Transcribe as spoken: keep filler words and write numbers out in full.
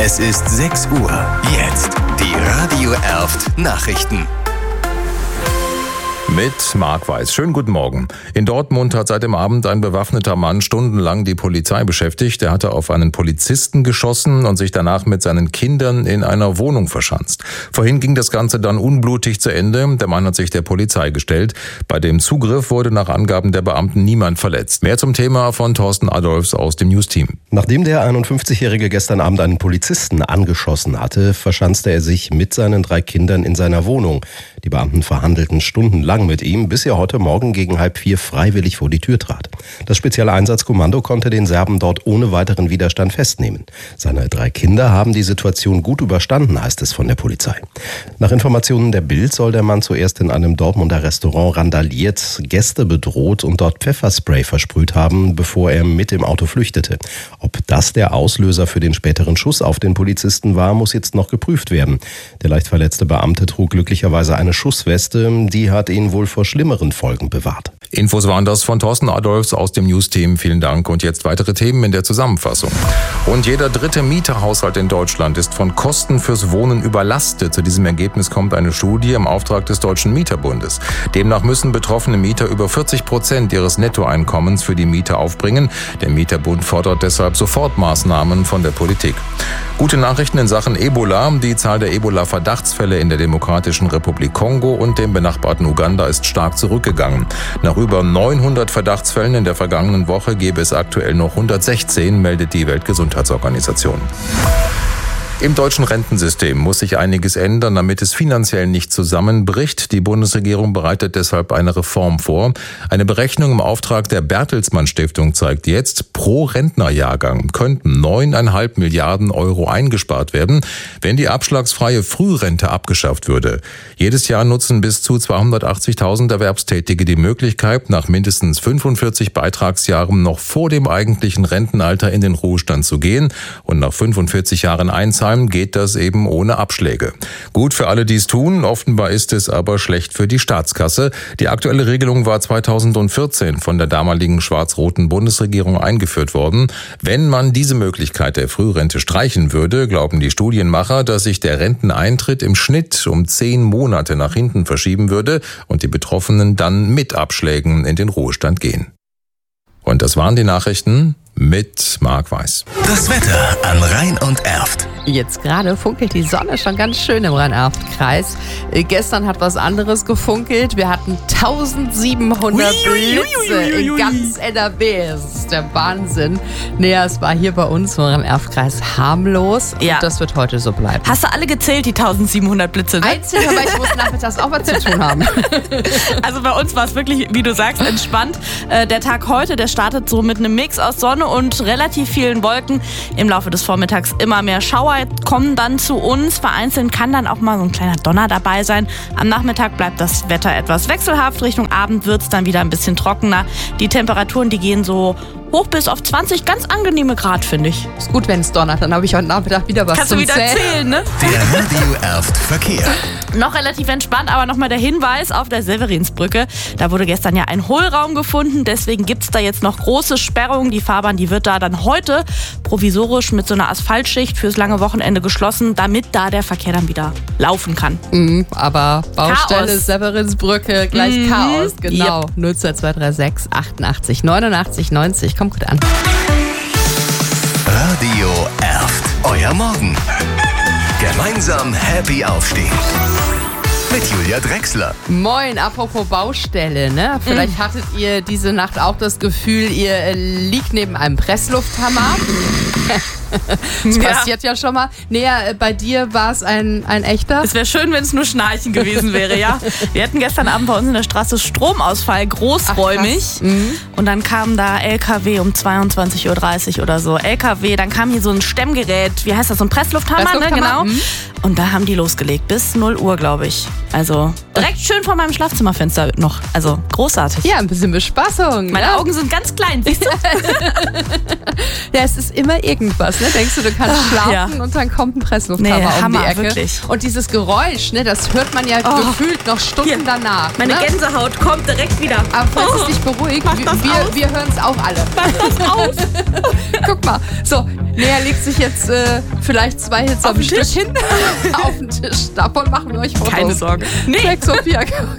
Es ist sechs Uhr. Jetzt die Radio Erft Nachrichten. Mit Marc Weiß. Schönen guten Morgen. In Dortmund hat seit dem Abend ein bewaffneter Mann stundenlang die Polizei beschäftigt. Er hatte auf einen Polizisten geschossen und sich danach mit seinen Kindern in einer Wohnung verschanzt. Vorhin ging das Ganze dann unblutig zu Ende. Der Mann hat sich der Polizei gestellt. Bei dem Zugriff wurde nach Angaben der Beamten niemand verletzt. Mehr zum Thema von Thorsten Adolfs aus dem News-Team. Nachdem der einundfünfzigjährige gestern Abend einen Polizisten angeschossen hatte, verschanzte er sich mit seinen drei Kindern in seiner Wohnung. Die Beamten verhandelten stundenlang mit ihm, bis er heute Morgen gegen halb vier freiwillig vor die Tür trat. Das spezielle Einsatzkommando konnte den Serben dort ohne weiteren Widerstand festnehmen. Seine drei Kinder haben die Situation gut überstanden, heißt es von der Polizei. Nach Informationen der Bild soll der Mann zuerst in einem Dortmunder Restaurant randaliert, Gäste bedroht und dort Pfefferspray versprüht haben, bevor er mit dem Auto flüchtete. Ob das der Auslöser für den späteren Schuss auf den Polizisten war, muss jetzt noch geprüft werden. Der leicht verletzte Beamte trug glücklicherweise eine Schussweste, die hat ihn wohl vor schlimmeren Folgen bewahrt. Infos waren das von Thorsten Adolfs aus dem News-Team. Vielen Dank. Und jetzt weitere Themen in der Zusammenfassung. Und jeder dritte Mieterhaushalt in Deutschland ist von Kosten fürs Wohnen überlastet. Zu diesem Ergebnis kommt eine Studie im Auftrag des Deutschen Mieterbundes. Demnach müssen betroffene Mieter über vierzig Prozent ihres Nettoeinkommens für die Miete aufbringen. Der Mieterbund fordert deshalb Sofortmaßnahmen von der Politik. Gute Nachrichten in Sachen Ebola. Die Zahl der Ebola-Verdachtsfälle in der Demokratischen Republik Kongo und dem benachbarten Uganda ist stark zurückgegangen. Nach über neunhundert Verdachtsfällen in der vergangenen Woche gäbe es aktuell noch hundertsechzehn, meldet die Weltgesundheitsorganisation. Im deutschen Rentensystem muss sich einiges ändern, damit es finanziell nicht zusammenbricht. Die Bundesregierung bereitet deshalb eine Reform vor. Eine Berechnung im Auftrag der Bertelsmann Stiftung zeigt jetzt, pro Rentnerjahrgang könnten neuneinhalb Milliarden Euro eingespart werden, wenn die abschlagsfreie Frührente abgeschafft würde. Jedes Jahr nutzen bis zu zweihundertachtzigtausend Erwerbstätige die Möglichkeit, nach mindestens fünfundvierzig Beitragsjahren noch vor dem eigentlichen Rentenalter in den Ruhestand zu gehen und nach fünfundvierzig Jahren einzahlen, geht das eben ohne Abschläge. Gut für alle, die es tun, offenbar ist es aber schlecht für die Staatskasse. Die aktuelle Regelung war zweitausendvierzehn von der damaligen schwarz-roten Bundesregierung eingeführt worden. Wenn man diese Möglichkeit der Frührente streichen würde, glauben die Studienmacher, dass sich der Renteneintritt im Schnitt um zehn Monate nach hinten verschieben würde und die Betroffenen dann mit Abschlägen in den Ruhestand gehen. Und das waren die Nachrichten mit Marc Weiß. Das Wetter an Rhein und Erft. Jetzt gerade funkelt die Sonne schon ganz schön im Rhein-Erft-Kreis. Äh, gestern hat was anderes gefunkelt. Wir hatten tausendsiebenhundert Blitze in ganz N R W. Das ist der Wahnsinn. Naja, es war hier bei uns im Rhein-Erft-Kreis harmlos. Ja. Und das wird heute so bleiben. Hast du alle gezählt, die tausendsiebenhundert Blitze? Ne? Einzig, aber ich muss nachmittags auch was zu tun haben. Also bei uns war es wirklich, wie du sagst, entspannt. Äh, der Tag heute, der startet so mit einem Mix aus Sonne und relativ vielen Wolken. Im Laufe des Vormittags immer mehr Schauer kommen dann zu uns. Vereinzelt kann dann auch mal so ein kleiner Donner dabei sein. Am Nachmittag bleibt das Wetter etwas wechselhaft. Richtung Abend wird es dann wieder ein bisschen trockener. Die Temperaturen, die gehen so hoch bis auf zwanzig, ganz angenehme Grad, finde ich. Ist gut, wenn es donnert, dann habe ich heute Nachmittag wieder was Kannst zum du wieder Zählen. zählen, ne? Der Radio Erft Verkehr. Noch relativ entspannt, aber nochmal der Hinweis auf der Severinsbrücke. Da wurde gestern ja ein Hohlraum gefunden, deswegen gibt es da jetzt noch große Sperrungen. Die Fahrbahn, die wird da dann heute provisorisch mit so einer Asphaltschicht fürs lange Wochenende geschlossen, damit da der Verkehr dann wieder laufen kann. Mhm, aber Baustelle Chaos. Severinsbrücke, gleich Mhm. Chaos, genau. Yep. null zwei zwei drei sechs achtundachtzig neunundachtzig neunzig, kommt gut an. Radio Erft. Euer Morgen. Gemeinsam happy aufstehen. Mit Julia Drechsler. Moin, apropos Baustelle, ne? Vielleicht hattet ihr diese Nacht auch das Gefühl, ihr äh, liegt neben einem Presslufthammer. Das Ja. passiert ja schon mal. Nee, äh, bei dir war es ein, ein echter. Es wäre schön, wenn es nur Schnarchen gewesen wäre, ja. Wir hatten gestern Abend bei uns in der Straße Stromausfall, großräumig. Ach, krass. Mhm. Und dann kam da L K W um zweiundzwanzig Uhr dreißig oder so. L K W, dann kam hier so ein Stemmgerät, wie heißt das, so ein Presslufthammer, ne? Presslufthammer, Genau. mhm. Und da haben die losgelegt, bis null Uhr, glaube ich. Also direkt schön vor meinem Schlafzimmerfenster noch. Also großartig. Ja, ein bisschen Bespaßung. Meine ne? Augen sind ganz klein, siehst du? Ja, es ist immer irgendwas, ne? Denkst du, du kannst Ach, schlafen ja. und dann kommt ein Presslufthammer Nee, um Hammer, die Ecke. wirklich. Und dieses Geräusch, ne, das hört man ja Oh. gefühlt noch Stunden Hier. danach. Meine ne? Gänsehaut kommt direkt wieder. Aber falls es dich beruhigt, Mach wir, das wir, aus. wir hören es auch alle. Mach das aus. Guck mal, so, Nee, er legt sich jetzt äh, vielleicht zwei Hits Auf am den Stück Tisch? hin. Auf den Tisch. Davon machen wir euch Fotos. Keine Sorge. Nee. Check, Sophia.